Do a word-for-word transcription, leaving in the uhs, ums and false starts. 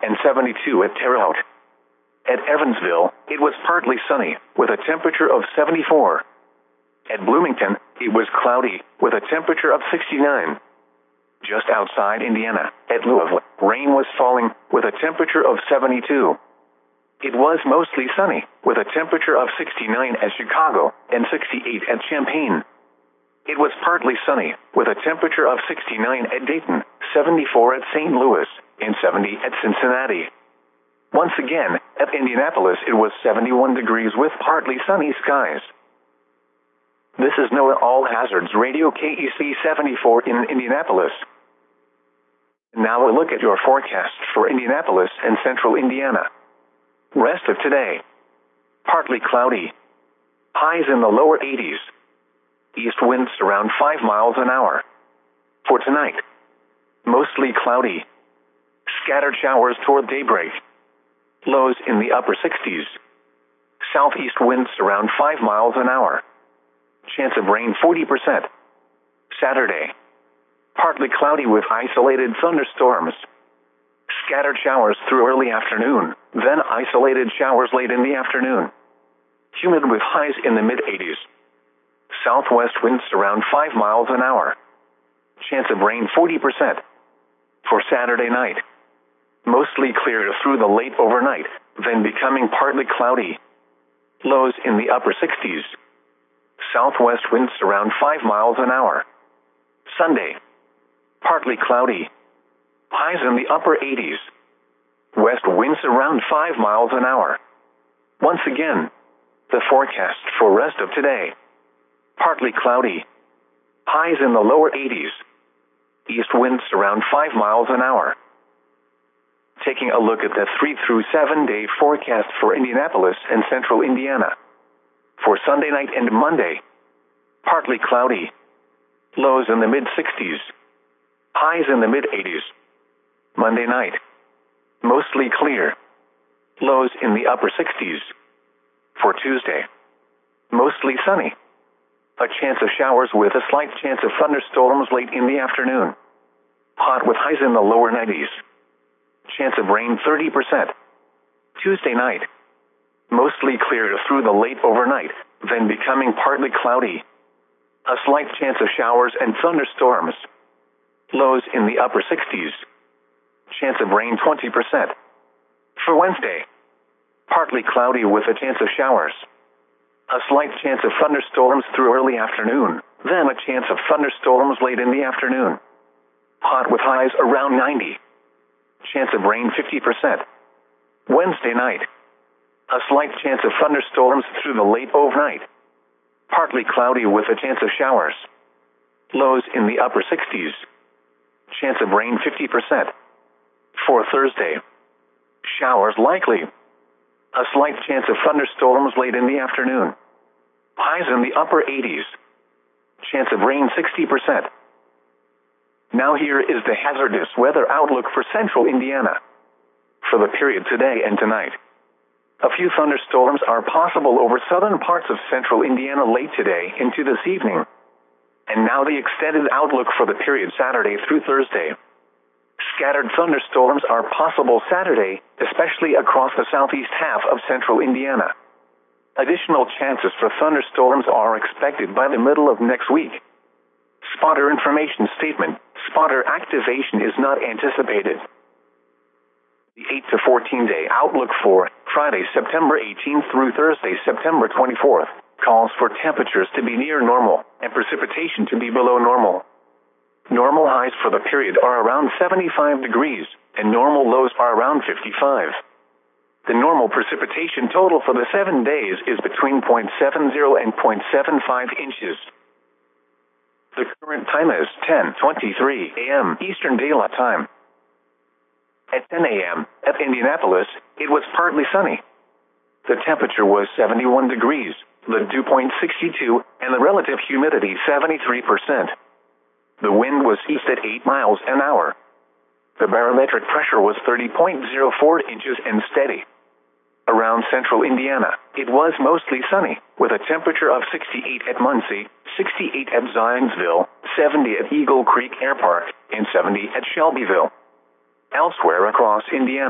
and seventy-two at Terre Haute. At Evansville, it was partly sunny, with a temperature of seventy-four. At Bloomington, it was cloudy, with a temperature of sixty-nine. Just outside Indiana, at Louisville, rain was falling, with a temperature of seventy-two. It was mostly sunny, with a temperature of sixty-nine at Chicago, and sixty-eight at Champaign. It was partly sunny, with a temperature of sixty-nine at Dayton, seventy-four at Saint Louis, and seventy at Cincinnati. Once again, at Indianapolis it was seventy-one degrees with partly sunny skies. This is NOAA All Hazards Radio K E C seventy-four in Indianapolis. Now a look at your forecast for Indianapolis and central Indiana. Rest of today. Partly cloudy. Highs in the lower eighties. East winds around five miles an hour. For tonight, mostly cloudy. Scattered showers toward daybreak. Lows in the upper sixties. Southeast winds around five miles an hour. Chance of rain forty percent. Saturday, partly cloudy with isolated thunderstorms. Scattered showers through early afternoon, then isolated showers late in the afternoon. Humid with highs in the mid-eighties. Southwest winds around five miles an hour. Chance of rain forty percent. For Saturday night, mostly clear through the late overnight, then becoming partly cloudy. Lows in the upper sixties. Southwest winds around five miles an hour. Sunday, partly cloudy. Highs in the upper eighties. West winds around five miles an hour. Once again, the forecast for rest of today. Partly cloudy. Highs in the lower eighties. East winds around five miles an hour. Taking a look at the three through seven day forecast for Indianapolis and central Indiana. For Sunday night and Monday, partly cloudy. Lows in the mid-sixties. Highs in the mid-eighties. Monday night, mostly clear. Lows in the upper sixties. For Tuesday, mostly sunny. A chance of showers with a slight chance of thunderstorms late in the afternoon. Hot with highs in the lower nineties. Chance of rain thirty percent. Tuesday night, mostly clear through the late overnight, then becoming partly cloudy. A slight chance of showers and thunderstorms. Lows in the upper sixties. Chance of rain twenty percent. For Wednesday, partly cloudy with a chance of showers. A slight chance of thunderstorms through early afternoon, then a chance of thunderstorms late in the afternoon. Hot with highs around ninety. Chance of rain fifty percent. Wednesday night, a slight chance of thunderstorms through the late overnight. Partly cloudy with a chance of showers. Lows in the upper sixties. Chance of rain fifty percent. For Thursday, showers likely. A slight chance of thunderstorms late in the afternoon. Highs in the upper eighties. Chance of rain sixty percent. Now here is the hazardous weather outlook for central Indiana. For the period today and tonight, a few thunderstorms are possible over southern parts of central Indiana late today into this evening. And now the extended outlook for the period Saturday through Thursday. Scattered thunderstorms are possible Saturday, especially across the southeast half of central Indiana. Additional chances for thunderstorms are expected by the middle of next week. Spotter information statement: spotter activation is not anticipated. The eight to fourteen day outlook for Friday, September eighteenth through Thursday, September twenty-fourth, calls for temperatures to be near normal and precipitation to be below normal. Normal highs for the period are around seventy-five degrees, and normal lows are around fifty-five. The normal precipitation total for the seven days is between zero point seven zero and zero point seven five inches. The current time is ten twenty-three a m Eastern Daylight Time. At ten a m at Indianapolis, it was partly sunny. The temperature was seventy-one degrees, the dew point sixty-two, and the relative humidity seventy-three percent. The wind was east at eight miles an hour. The barometric pressure was thirty point zero four inches and steady. Around central Indiana, it was mostly sunny, with a temperature of sixty-eight at Muncie, sixty-eight at Zionsville, seventy at Eagle Creek Air Park, and seventy at Shelbyville. Elsewhere across Indiana,